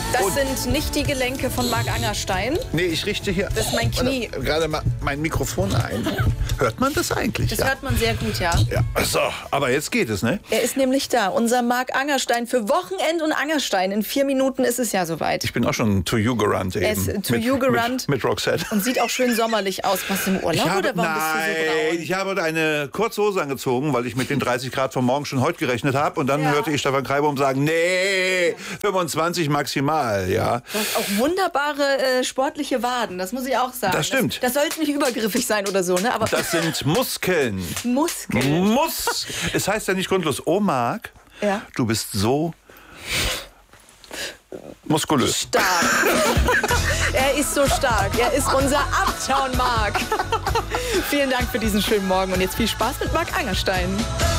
Das sind nicht die Gelenke von Marc Angerstein. Nee, ich richte hier Das ist mein Knie. gerade mal mein Mikrofon ein. Hört man das eigentlich? Das hört man sehr gut, ja. Ja, so, aber jetzt geht es, ne? Er ist nämlich da, unser Marc Angerstein für Wochenend und Angerstein. In 4 Minuten ist es ja soweit. Ich bin auch schon to you gerannt eben. Er ist to you gerannt. Mit Roxette. Und sieht auch schön sommerlich aus. Was im Urlaub oder warum bist du so braun? Ich habe eine kurze Hose angezogen, weil ich mit den 30 Grad von morgen schon heute gerechnet habe. Und dann hörte ich Stefan Kreibaum sagen, nee, 25 maximal, ja. Du hast auch wunderbare sportliche Waden, das muss ich auch sagen. Das stimmt. Das sollte nicht übergriffig sein oder so, ne? Aber Das sind Muskeln. Muskeln. Es heißt ja nicht grundlos, oh Marc, Ja. du bist so muskulös. Stark. Er ist so stark. Er ist unser Uptown Marc. Vielen Dank für diesen schönen Morgen und jetzt viel Spaß mit Marc Angerstein.